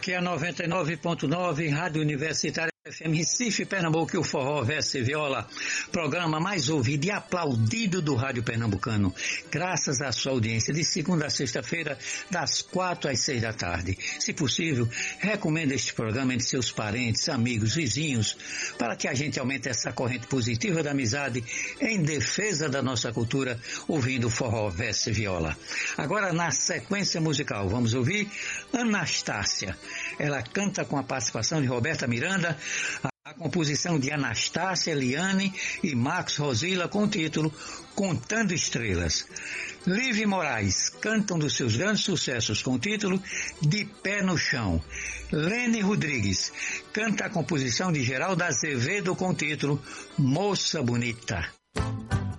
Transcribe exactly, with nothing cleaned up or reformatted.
Aqui é a noventa e nove ponto nove, Rádio Universitária F M Recife, Pernambuco, e o Forró Verso e Viola, programa mais ouvido e aplaudido do rádio pernambucano, graças à sua audiência de segunda a sexta-feira, das quatro às seis da tarde. Se possível, recomenda este programa entre seus parentes, amigos, vizinhos, para que a gente aumente essa corrente positiva da amizade em defesa da nossa cultura, ouvindo o Forró Verso e Viola. Agora, na sequência musical, vamos ouvir Anastácia. Ela canta com a participação de Roberta Miranda, a composição de Anastácia, Eliane e Marcos Rosila com o título Contando Estrelas. Live Moraes canta um dos seus grandes sucessos com o título De Pé no Chão. Lene Rodrigues canta a composição de Geraldo Azevedo com o título Moça Bonita.